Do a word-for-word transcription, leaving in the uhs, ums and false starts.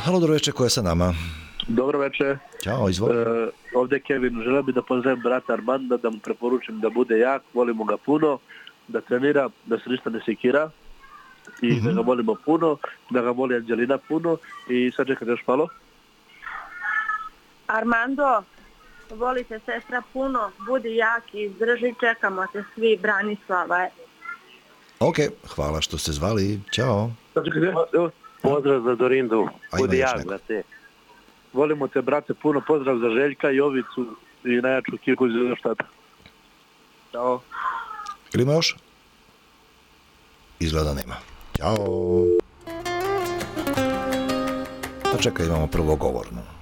Halo, dobro večer, ko je sa nama? Dobro večer. Ćao, izvoli. E, ovdje je Kevin, želim bi da pozdravim brata Armanda, da mu preporučim da bude jak, volimo ga puno, da trenira, da se ništa ne sekira i mm-hmm. da ga volimo puno, da ga voli Anđelina puno i sad čekaj još malo. Armando, volite sestra puno, budi jak i izdrži, čekamo te svi, Branislava. Ok, hvala što ste zvali, ćao. Pozdrav za Dorindu, budi jak, brate. Volimo te, brate, puno, pozdrav za Željka, Jovicu i najjaču Kirku iz Zenoštata. Ćao. Ili ima još? Izgleda nema. Ćao. Pa čekaj, imamo prvo govornu.